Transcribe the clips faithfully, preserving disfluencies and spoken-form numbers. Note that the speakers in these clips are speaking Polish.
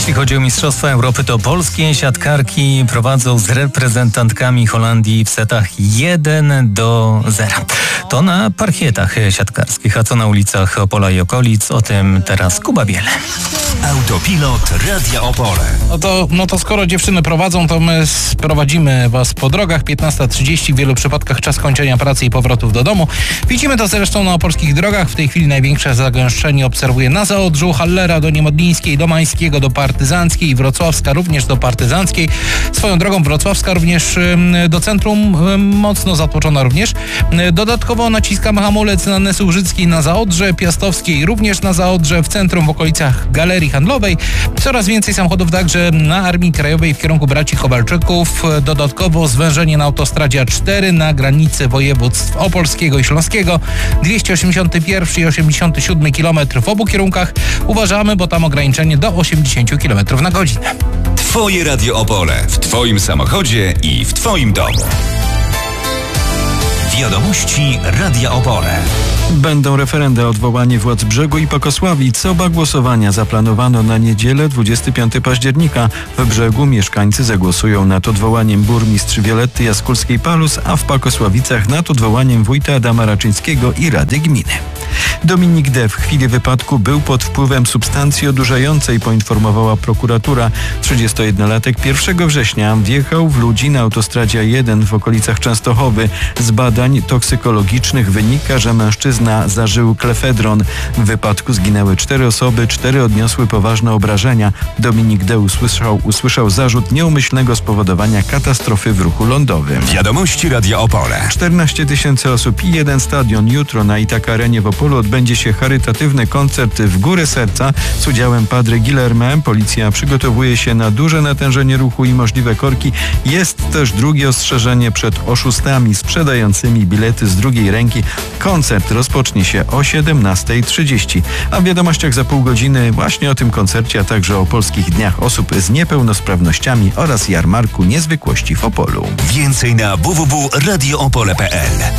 Jeśli chodzi o Mistrzostwa Europy, to polskie siatkarki prowadzą z reprezentantkami Holandii w setach jeden do zera. To na parkietach siatkarskich, a co na ulicach Opola i okolic? O tym teraz Kuba Biele. Autopilot Radia Opole. No to, no to skoro dziewczyny prowadzą, to my sprowadzimy was po drogach. piętnasta trzydzieści, w wielu przypadkach czas kończenia pracy i powrotów do domu. Widzimy to zresztą na opolskich drogach. W tej chwili największe zagęszczenie obserwuję na Zaodrzu, Hallera do Niemodlińskiej, do Mańskiego, do Partyzanckiej, Wrocławska również do Partyzanckiej. Swoją drogą Wrocławska również do centrum mocno zatłoczona również. Dodatkowo naciskamy hamulec na Nesułżyckiej na Zaodrze, Piastowskiej również na Zaodrze, w centrum w okolicach Galerii Handlowej. Coraz więcej samochodów także na Armii Krajowej w kierunku Braci Kowalczyków. Dodatkowo zwężenie na autostradzie A cztery na granicy województw opolskiego i śląskiego. dwieście osiemdziesiąty pierwszy i osiemdziesiąty siódmy kilometr w obu kierunkach. Uważamy, bo tam ograniczenie do osiemdziesiąt kilometrów na godzinę. Twoje Radio Opole w twoim samochodzie i w twoim domu. Wiadomości Radia Opole. Będą referenda o odwołanie władz Brzegu i Pakosławic. Oba głosowania zaplanowano na niedzielę dwudziestego piątego października. W Brzegu mieszkańcy zagłosują nad odwołaniem burmistrz Violetty Jaskulskiej-Palus, a w Pakosławicach nad odwołaniem wójta Adama Raczyńskiego i Rady Gminy. Dominik D. w chwili wypadku był pod wpływem substancji odurzającej, poinformowała prokuratura. trzydziestojednolatek pierwszego września wjechał w ludzi na autostradzie A jeden w okolicach Częstochowy. Z badań toksykologicznych wynika, że mężczyzna zażył klefedron. W wypadku zginęły cztery osoby, cztery odniosły poważne obrażenia. Dominik D. usłyszał, usłyszał zarzut nieumyślnego spowodowania katastrofy w ruchu lądowym. Wiadomości Radia Opole. czternaście tysięcy osób i jeden stadion. Jutro na Itaka Arenie w Opolu odbędzie się charytatywny koncert W górę serca z udziałem Padre Guillerme. Policja przygotowuje się na duże natężenie ruchu i możliwe korki. Jest też drugie ostrzeżenie przed oszustami sprzedającymi bilety z drugiej ręki. Koncert rozpocznie się o siedemnasta trzydzieści. A w wiadomościach za pół godziny właśnie o tym koncercie, a także o polskich dniach osób z niepełnosprawnościami oraz jarmarku niezwykłości w Opolu. Więcej na w w w kropka radio opole kropka p l.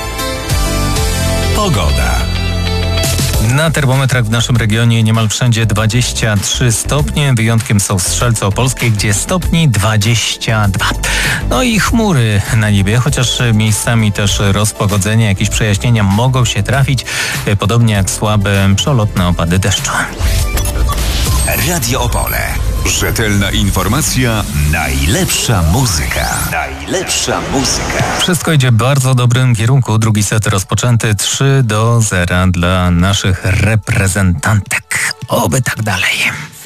Pogoda. Na termometrach w naszym regionie niemal wszędzie dwadzieścia trzy stopnie. Wyjątkiem są Strzelce Opolskie, gdzie stopni dwadzieścia dwa. No i chmury na niebie, chociaż miejscami też rozpogodzenie, jakieś przejaśnienia mogą się trafić, podobnie jak słabe przelotne opady deszczu. Radio Opole. Rzetelna informacja, najlepsza muzyka. Najlepsza muzyka. Wszystko idzie w bardzo dobrym kierunku. Drugi set rozpoczęty trzy do zera dla naszych reprezentantek. Oby tak dalej.